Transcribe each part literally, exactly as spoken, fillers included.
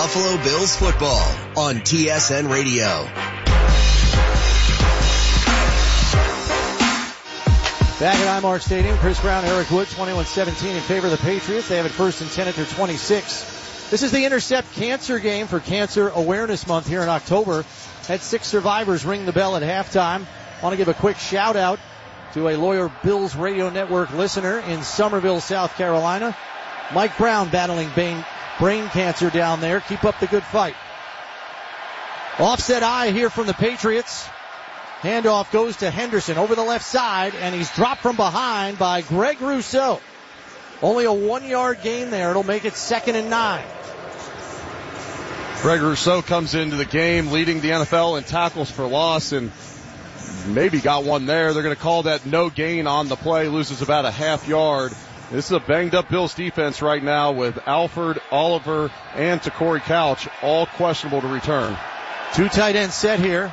Buffalo Bills football on T S N Radio. Back at Highmark Stadium, Chris Brown, Eric Wood, twenty-one seventeen in favor of the Patriots. They have it first and ten at their twenty-six. This is the Intercept Cancer game for Cancer Awareness Month here in October. Had six survivors ring the bell at halftime. Want to give a quick shout out to a loyal Bills Radio Network listener in Somerville, South Carolina. Mike Brown battling brain, brain cancer down there. Keep up the good fight. Offset eye here from the Patriots. Handoff goes to Henderson over the left side, and he's dropped from behind by Greg Rousseau. Only a one-yard gain there. It'll make it second and nine. Greg Rousseau comes into the game leading the N F L in tackles for loss, and maybe got one there. They're going to call that no gain on the play. Loses about a half yard. This is a banged-up Bills defense right now with Alford, Oliver, and Takori Couch all questionable to return. Two tight ends set here.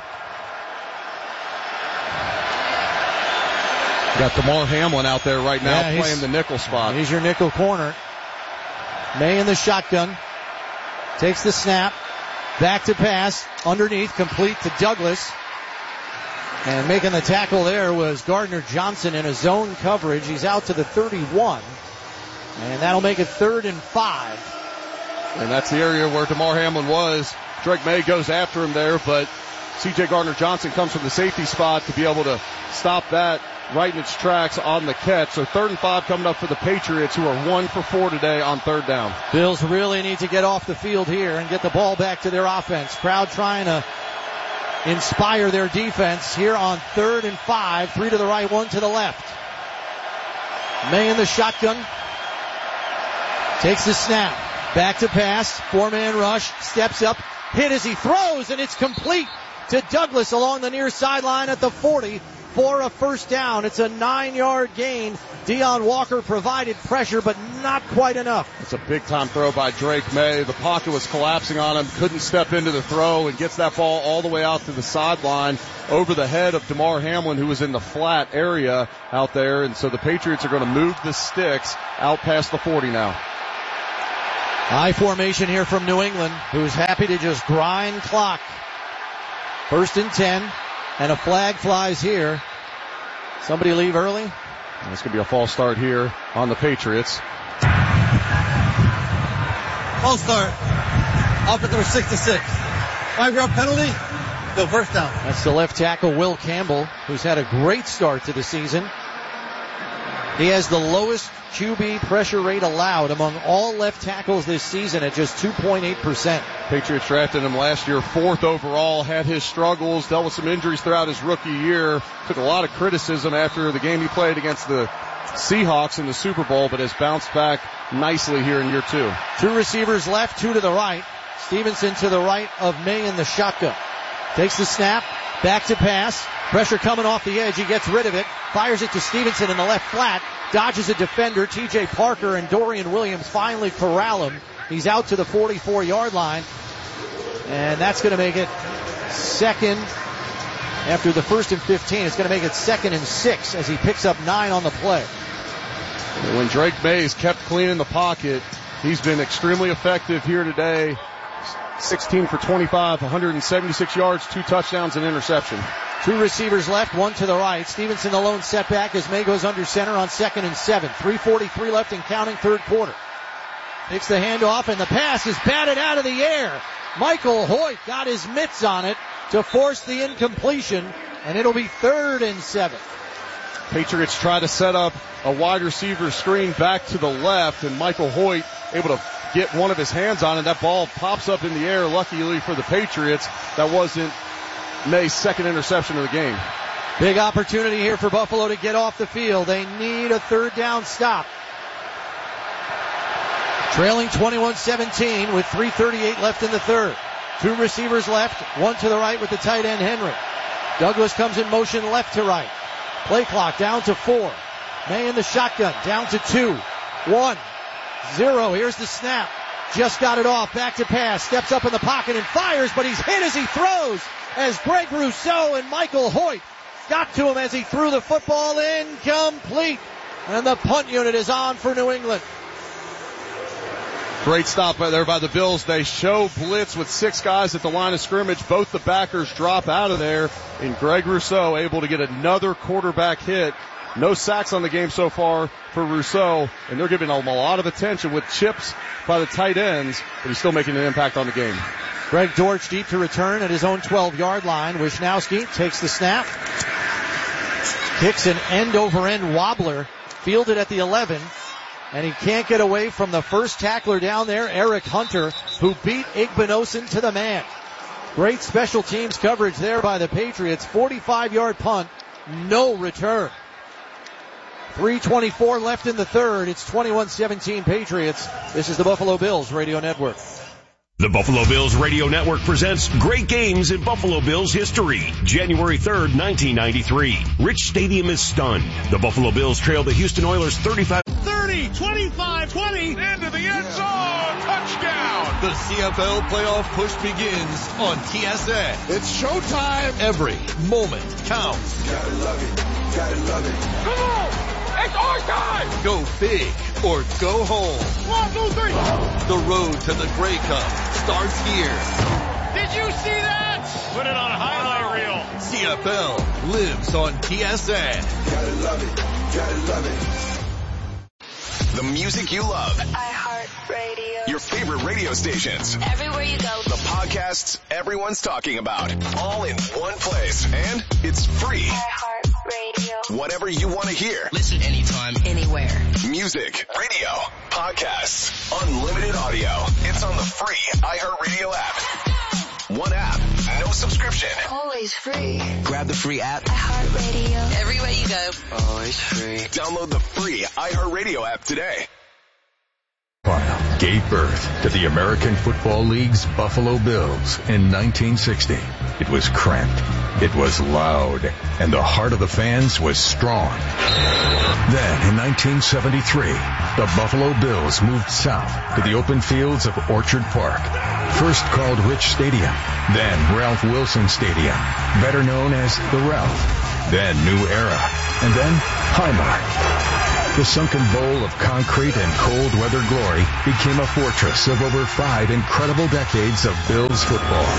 Got DeMar Hamlin out there right now yeah, playing the nickel spot. He's your nickel corner. May in the shotgun. Takes the snap. Back to pass. Underneath. Complete to Douglas. And making the tackle there was Gardner Johnson in a zone coverage. He's out to the thirty-one. And that'll make it third and five. And that's the area where DeMar Hamlin was. Drake May goes after him there, but C J Gardner Johnson comes from the safety spot to be able to stop that right in its tracks on the catch. So third and five coming up for the Patriots, who are one for four today on third down. Bills really need to get off the field here and get the ball back to their offense. Crowd trying to inspire their defense here on third and five. Three to the right, one to the left. May in the shotgun. Takes the snap. Back to pass. Four-man rush. Steps up. Hit as he throws, and it's complete to Douglas along the near sideline at the forty for a first down. It's a nine-yard gain. Deion Walker provided pressure, but not quite enough. It's a big-time throw by Drake May. The pocket was collapsing on him, couldn't step into the throw, and gets that ball all the way out to the sideline over the head of DeMar Hamlin, who was in the flat area out there. And so the Patriots are going to move the sticks out past the forty now. High formation here from New England, who's happy to just grind clock. First and ten, and a flag flies here. Somebody leave early. It's going to be a false start here on the Patriots. False start. Offense number sixty-six. Five-yard penalty. Go first down. That's the left tackle, Will Campbell, who's had a great start to the season. He has the lowest Q B pressure rate allowed among all left tackles this season at just two point eight percent. Patriots drafted him last year, fourth overall, had his struggles, dealt with some injuries throughout his rookie year, took a lot of criticism after the game he played against the Seahawks in the Super Bowl, but has bounced back nicely here in year two. Two receivers left, two to the right. Stevenson to the right of May in the shotgun. Takes the snap, back to pass. Pressure coming off the edge. He gets rid of it. Fires it to Stevenson in the left flat. Dodges a defender. T J Parker and Dorian Williams finally corral him. He's out to the forty-four-yard line. And that's going to make it second. After the first and fifteen, it's going to make it second and six as he picks up nine on the play. When Drake Mays kept clean in the pocket, he's been extremely effective here today. sixteen for twenty-five, one hundred seventy-six yards, two touchdowns, and interception. Two receivers left, one to the right. Stevenson the lone setback as May goes under center on second and seven. three forty-three left and counting, third quarter. Takes the handoff, and the pass is batted out of the air. Michael Hoyt got his mitts on it to force the incompletion, and it'll be third and seven. Patriots try to set up a wide receiver screen back to the left, and Michael Hoyt able to get one of his hands on it. That ball pops up in the air, luckily for the Patriots. That wasn't May's second interception of the game. Big opportunity here for Buffalo to get off the field. They need a third down stop. Trailing twenty-one seventeen with three thirty-eight left in the third. Two receivers left, one to the right with the tight end Henry. Douglas comes in motion left to right. Play clock down to four. May in the shotgun, down to two. One, zero. Here's the snap. Just got it off. Back to pass. Steps up in the pocket and fires, but he's hit as he throws. As Greg Rousseau and Michael Hoyt got to him as he threw the football incomplete. And the punt unit is on for New England. Great stop right there by the Bills. They show blitz with six guys at the line of scrimmage. Both the backers drop out of there, and Greg Rousseau able to get another quarterback hit. No sacks on the game so far for Rousseau, and they're giving him a lot of attention with chips by the tight ends, but he's still making an impact on the game. Greg Dortch deep to return at his own twelve-yard line. Wisnowski takes the snap, kicks an end-over-end wobbler, fielded at the eleven, and he can't get away from the first tackler down there, Eric Hunter, who beat Igbinosun to the man. Great special teams coverage there by the Patriots. forty-five-yard punt, no return. three twenty-four left in the third. It's twenty-one seventeen Patriots. This is the Buffalo Bills Radio Network. The Buffalo Bills Radio Network presents Great Games in Buffalo Bills History. January third, nineteen ninety-three. Rich Stadium is stunned. The Buffalo Bills trail the Houston Oilers thirty-five thirty, twenty-five, twenty, into the end zone. Touchdown. The C F L playoff push begins on T S N. It's showtime. Every moment counts. Gotta love it. Gotta love it. Come on. It's our time! Go big or go home. One, two, three. The road to the Grey Cup starts here. Did you see that? Put it on a highlight reel. C F L lives on T S N. Gotta love it. Gotta love it. The music you love. iHeartRadio. Your favorite radio stations. Everywhere you go. The podcasts everyone's talking about. All in one place. And it's free. iHeartRadio. Whatever you want to hear. Listen anytime, anywhere. Music, radio, podcasts, unlimited audio. It's on the free iHeartRadio app. One app, no subscription. Always free. grab the free app. iHeartRadio. Everywhere you go. Always free. Download the free iHeartRadio app today. Gave birth to the American Football League's Buffalo Bills in nineteen sixty. It was cramped, it was loud, and the heart of the fans was strong. Then in nineteen seventy-three, the Buffalo Bills moved south to the open fields of Orchard Park. First called Rich Stadium, then Ralph Wilson Stadium, better known as the Ralph, then New Era, and then Highmark. The sunken bowl of concrete and cold weather glory became a fortress of over five incredible decades of Bills football.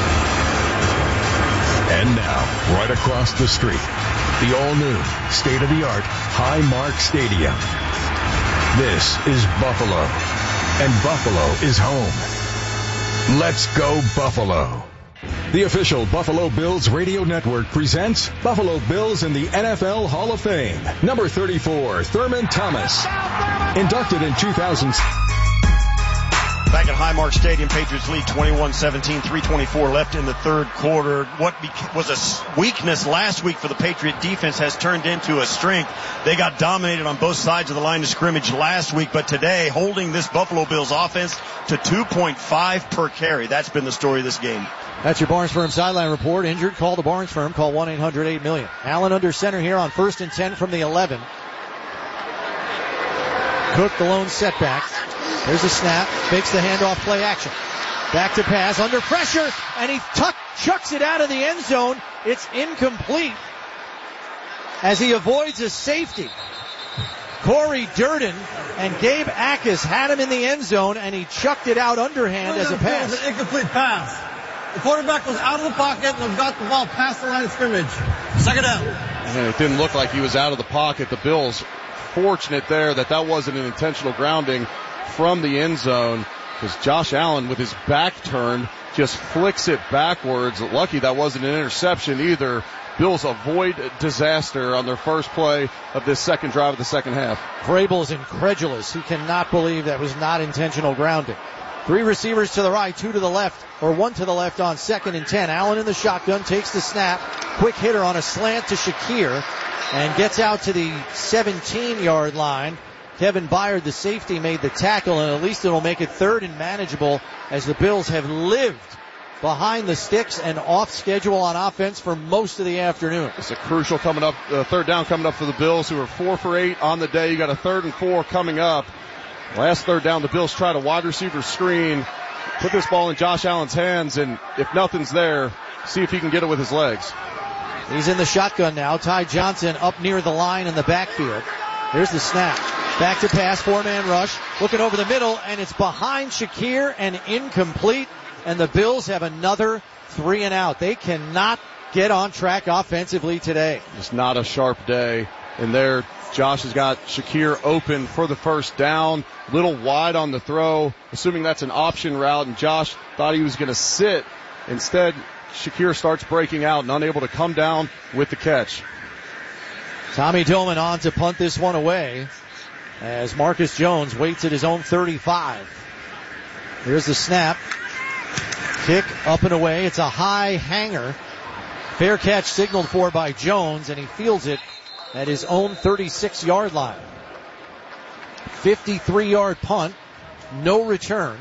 And now, right across the street, the all-new, state-of-the-art Highmark Stadium. This is Buffalo, and Buffalo is home. Let's go Buffalo. The official Buffalo Bills Radio Network presents Buffalo Bills in the N F L Hall of Fame. Number thirty-four, Thurman Thomas. Inducted in two thousand. Back at Highmark Stadium, Patriots lead twenty-one seventeen, three twenty-four left in the third quarter. What was a weakness last week for the Patriot defense has turned into a strength. They got dominated on both sides of the line of scrimmage last week, but today holding this Buffalo Bills offense to two point five per carry. That's been the story of this game. That's your Barnes Firm sideline report. Injured, call the Barnes Firm. Call one eight hundred eight million. Allen under center here on first and ten from the eleven. Cook the lone setback. There's a snap. Fakes the handoff, play action. Back to pass, under pressure, and he tuck, chucks it out of the end zone. It's incomplete as he avoids a safety. Corey Durden and Gabe Akis had him in the end zone, and he chucked it out underhand as a pass. It was an incomplete pass. The quarterback was out of the pocket and got the ball past the line of scrimmage. Second down. And it didn't look like he was out of the pocket. The Bills fortunate there that that wasn't an intentional grounding from the end zone, because Josh Allen with his back turned just flicks it backwards. Lucky that wasn't an interception either. Bills avoid disaster on their first play of this second drive of the second half. Vrabel's incredulous. He cannot believe that was not intentional grounding. Three receivers to the right, two to the left, or one to the left on second and ten. Allen in the shotgun, takes the snap. Quick hitter on a slant to Shakir, and gets out to the seventeen-yard line. Kevin Byard, the safety, made the tackle, and at least it'll make it third and manageable as the Bills have lived behind the sticks and off schedule on offense for most of the afternoon. It's a crucial coming up, uh, third down coming up for the Bills, who are four for eight on the day. You got a third and four coming up. Last third down, the Bills tried a wide receiver screen, put this ball in Josh Allen's hands, and if nothing's there, see if he can get it with his legs. He's in the shotgun now. Ty Johnson up near the line in the backfield. Here's the snap. Back to pass, four-man rush. Looking over the middle, and it's behind Shakir and incomplete. And the Bills have another three and out. They cannot get on track offensively today. It's not a sharp day. And there, Josh has got Shakir open for the first down. Little wide on the throw, assuming that's an option route. And Josh thought he was going to sit. Instead, Shakir starts breaking out and unable to come down with the catch. Tommy Dillman on to punt this one away as Marcus Jones waits at his own thirty-five. Here's the snap. Kick up and away. It's a high hanger. Fair catch signaled for by Jones, and he fields it at his own thirty-six yard line. fifty-three yard punt. No return.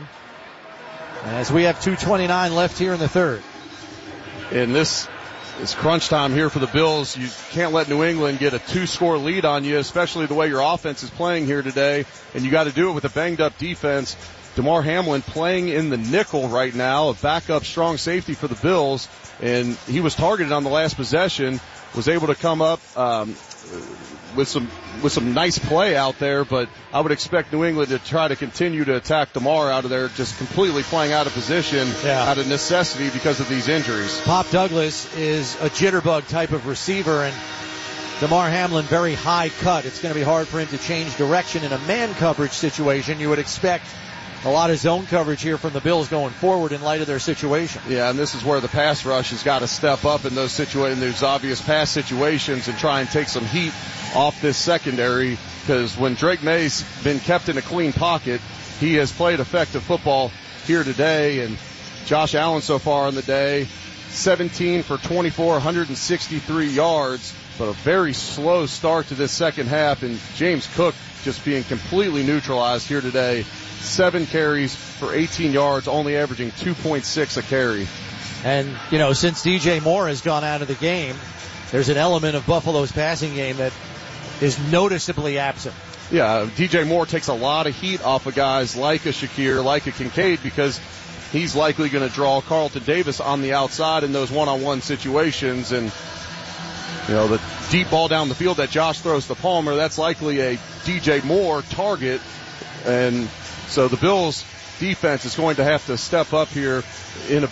As we have two twenty-nine left here in the third. And this is crunch time here for the Bills. You can't let New England get a two-score lead on you, especially the way your offense is playing here today. And you got to do it with a banged-up defense. DeMar Hamlin playing in the nickel right now, a backup strong safety for the Bills. And he was targeted on the last possession, was able to come up um, with some with some nice play out there, but I would expect New England to try to continue to attack DeMar out of there, just completely playing out of position yeah. out of necessity because of these injuries. Pop Douglas is a jitterbug type of receiver, and DeMar Hamlin very high cut. It's going to be hard for him to change direction in a man coverage situation. You would expect a lot of zone coverage here from the Bills going forward in light of their situation. Yeah, and this is where the pass rush has got to step up in those situations, those obvious pass situations, and try and take some heat off this secondary, because when Drake May's been kept in a clean pocket, he has played effective football here today. And Josh Allen so far on the day, seventeen for twenty-four, one hundred sixty-three yards, but a very slow start to this second half, and James Cook just being completely neutralized here today. Seven carries for eighteen yards, only averaging two point six a carry. And, you know, since D J Moore has gone out of the game, there's an element of Buffalo's passing game that is noticeably absent. Yeah, D J Moore takes a lot of heat off of guys like a Shakir, like a Kincaid, because he's likely going to draw Carlton Davis on the outside in those one-on-one situations. And, you know, the deep ball down the field that Josh throws to Palmer, that's likely a D J Moore target. And so the Bills defense is going to have to step up here in a